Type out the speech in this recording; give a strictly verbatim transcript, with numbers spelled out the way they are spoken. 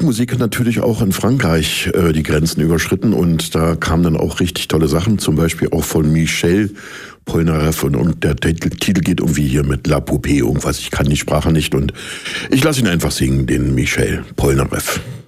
Musik hat natürlich auch in Frankreich äh, die Grenzen überschritten und da kamen dann auch richtig tolle Sachen, zum Beispiel auch von Michel Polnareff und, und der Titel, Titel geht irgendwie hier mit La Poupée irgendwas, ich kann die Sprache nicht und ich lasse ihn einfach singen, den Michel Polnareff.